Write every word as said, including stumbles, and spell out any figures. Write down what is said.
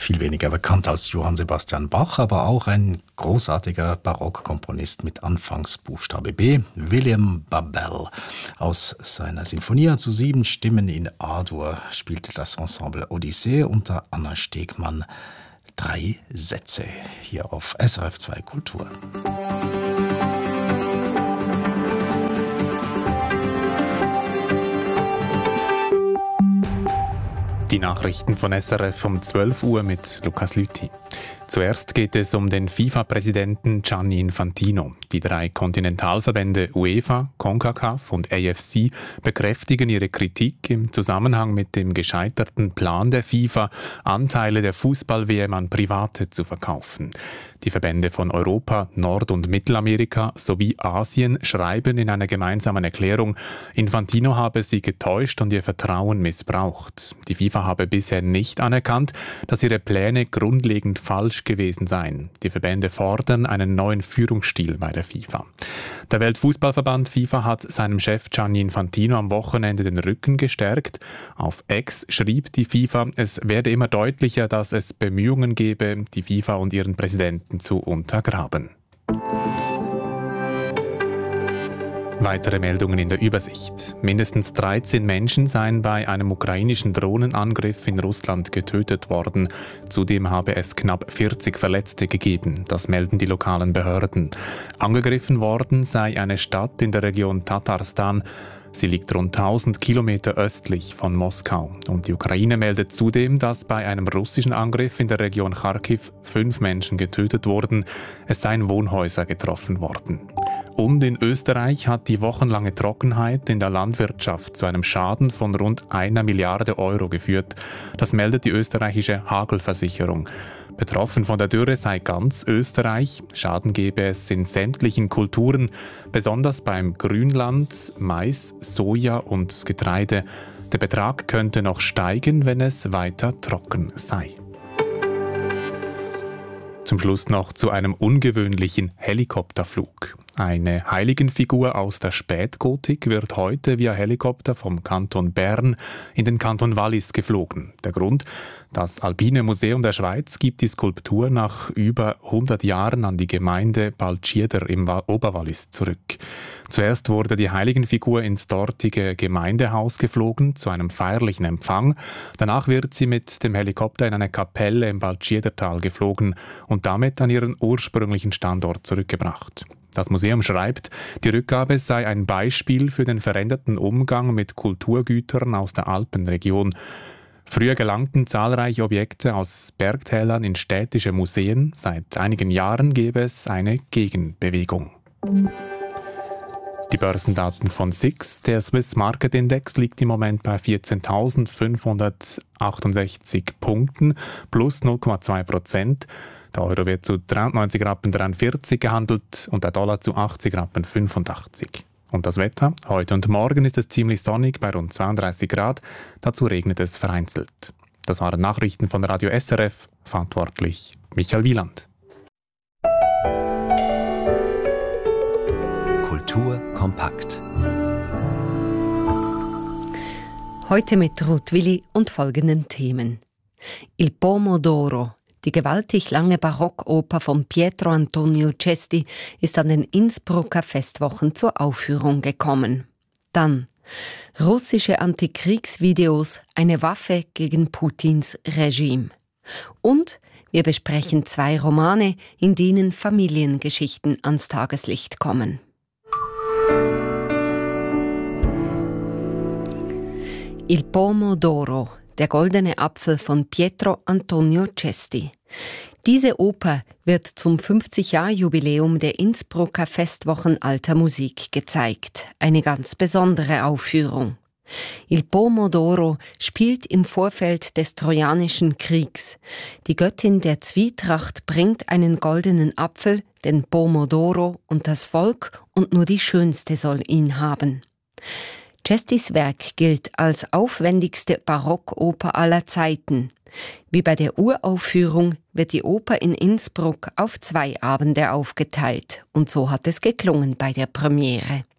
viel weniger bekannt als Johann Sebastian Bach, aber auch ein großartiger Barockkomponist mit Anfangsbuchstabe B, William Babel. Aus seiner Sinfonia zu sieben Stimmen in A-Dur spielte das Ensemble Odyssee unter Anna Stegmann drei Sätze hier auf S R F zwei Kultur. Die Nachrichten von S R F um zwölf Uhr mit Lukas Lüthi. Zuerst geht es um den FIFA-Präsidenten Gianni Infantino. Die drei Kontinentalverbände UEFA, CONCACAF und A F C bekräftigen ihre Kritik im Zusammenhang mit dem gescheiterten Plan der FIFA, Anteile der Fußball-W M an Private zu verkaufen. Die Verbände von Europa, Nord- und Mittelamerika sowie Asien schreiben in einer gemeinsamen Erklärung, Infantino habe sie getäuscht und ihr Vertrauen missbraucht. Die FIFA habe bisher nicht anerkannt, dass ihre Pläne grundlegend falsch gewesen seien. Die Verbände fordern einen neuen Führungsstil bei der FIFA. Der Weltfußballverband FIFA hat seinem Chef Gianni Infantino am Wochenende den Rücken gestärkt. Auf X schrieb die FIFA, es werde immer deutlicher, dass es Bemühungen gebe, die FIFA und ihren Präsidenten zu untergraben. Weitere Meldungen in der Übersicht. Mindestens dreizehn Menschen seien bei einem ukrainischen Drohnenangriff in Russland getötet worden. Zudem habe es knapp vierzig Verletzte gegeben. Das melden die lokalen Behörden. Angegriffen worden sei eine Stadt in der Region Tatarstan. Sie liegt rund tausend Kilometer östlich von Moskau. Und die Ukraine meldet zudem, dass bei einem russischen Angriff in der Region Charkiw fünf Menschen getötet wurden. Es seien Wohnhäuser getroffen worden. Und in Österreich hat die wochenlange Trockenheit in der Landwirtschaft zu einem Schaden von rund einer Milliarde Euro geführt. Das meldet die österreichische Hagelversicherung. Betroffen von der Dürre sei ganz Österreich. Schaden gebe es in sämtlichen Kulturen, besonders beim Grünland, Mais, Soja und Getreide. Der Betrag könnte noch steigen, wenn es weiter trocken sei. Zum Schluss noch zu einem ungewöhnlichen Helikopterflug. Eine Heiligenfigur aus der Spätgotik wird heute via Helikopter vom Kanton Bern in den Kanton Wallis geflogen. Der Grund? Das Alpine Museum der Schweiz gibt die Skulptur nach über hundert Jahren an die Gemeinde Baltschirder im Oberwallis zurück. Zuerst wurde die Heiligenfigur ins dortige Gemeindehaus geflogen, zu einem feierlichen Empfang. Danach wird sie mit dem Helikopter in eine Kapelle im Baltschirdertal geflogen und damit an ihren ursprünglichen Standort zurückgebracht. Das Museum schreibt, die Rückgabe sei ein Beispiel für den veränderten Umgang mit Kulturgütern aus der Alpenregion. Früher gelangten zahlreiche Objekte aus Bergtälern in städtische Museen. Seit einigen Jahren gäbe es eine Gegenbewegung. Die Börsendaten von S I X. Der Swiss Market Index liegt im Moment bei vierzehntausendfünfhundertachtundsechzig Punkten, plus null Komma zwei Prozent. Der Euro wird zu dreiundneunzig Rappen dreiundvierzig gehandelt und der Dollar zu achtzig Rappen fünfundachtzig. Und das Wetter? Heute und morgen ist es ziemlich sonnig bei rund zweiunddreißig Grad. Dazu regnet es vereinzelt. Das waren Nachrichten von Radio S R F. Verantwortlich Michael Wieland. Kultur kompakt. Heute mit Ruth Willi und folgenden Themen. Il Pomodoro. Die gewaltig lange Barockoper von Pietro Antonio Cesti ist an den Innsbrucker Festwochen zur Aufführung gekommen. Dann russische Antikriegsvideos, eine Waffe gegen Putins Regime. Und wir besprechen zwei Romane, in denen Familiengeschichten ans Tageslicht kommen. Il Pomodoro, der goldene Apfel von Pietro Antonio Cesti. Diese Oper wird zum fünfzig-Jahr-Jubiläum der Innsbrucker Festwochen alter Musik gezeigt. Eine ganz besondere Aufführung. Il Pomodoro spielt im Vorfeld des Trojanischen Kriegs. Die Göttin der Zwietracht bringt einen goldenen Apfel, den Pomodoro, und das Volk, und nur die Schönste soll ihn haben. Cestis Werk gilt als aufwendigste Barockoper aller Zeiten. Wie bei der Uraufführung wird die Oper in Innsbruck auf zwei Abende aufgeteilt. Und so hat es geklungen bei der Premiere.